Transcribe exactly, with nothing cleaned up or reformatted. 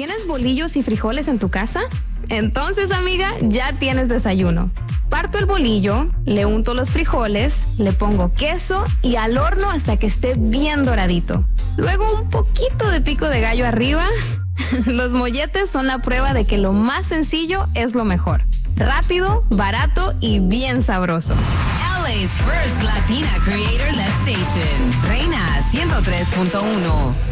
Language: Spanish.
¿Tienes bolillos y frijoles en tu casa? Entonces, amiga, ya tienes desayuno. Parto el bolillo, le unto los frijoles, le pongo queso y al horno hasta que esté bien doradito. Luego un poquito de pico de gallo arriba. Los molletes son la prueba de que lo más sencillo es lo mejor. Rápido, barato y bien sabroso. L A's first Latina Creator Led Station. Reina ciento tres punto uno.